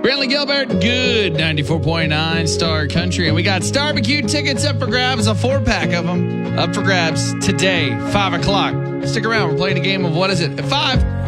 Brantley Gilbert, good 94.9 Star Country. And we got Starbecue tickets up for grabs, a 4-pack of them up for grabs today, 5 o'clock. Stick around. We're playing a game of What Is It? At 5.